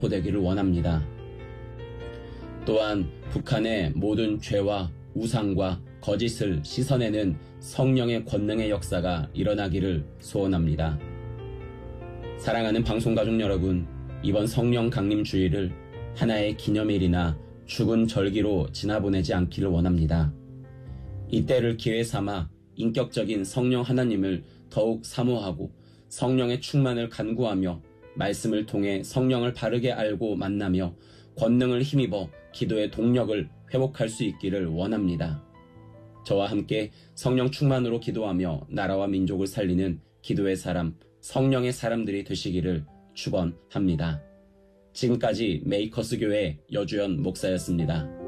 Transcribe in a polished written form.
되기를 원합니다. 또한 북한의 모든 죄와 우상과 거짓을 씻어내는 성령의 권능의 역사가 일어나기를 소원합니다. 사랑하는 방송가족 여러분, 이번 성령 강림 주일을 하나의 기념일이나 죽은 절기로 지나보내지 않기를 원합니다. 이때를 기회 삼아 인격적인 성령 하나님을 더욱 사모하고 성령의 충만을 간구하며 말씀을 통해 성령을 바르게 알고 만나며 권능을 힘입어 기도의 동력을 회복할 수 있기를 원합니다. 저와 함께 성령 충만으로 기도하며 나라와 민족을 살리는 기도의 사람, 성령의 사람들이 되시기를 축원합니다. 지금까지 메이커스 교회 여주연 목사였습니다.